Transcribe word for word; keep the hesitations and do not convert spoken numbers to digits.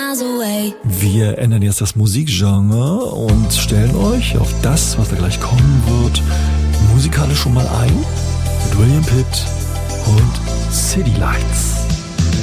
miles away. Wir ändern jetzt das Musikgenre und stellen euch auf das, was da gleich kommen wird, musikalisch schon mal ein mit William Pitt und City Lights.